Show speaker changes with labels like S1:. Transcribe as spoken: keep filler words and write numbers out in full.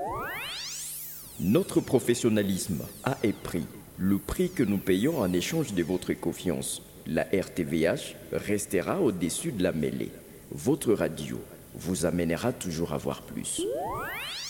S1: Notre professionnalisme a un prix, le prix que nous payons en échange de votre confiance. La R T V H restera au-dessus de la mêlée. Votre radio vous amènera toujours à voir plus.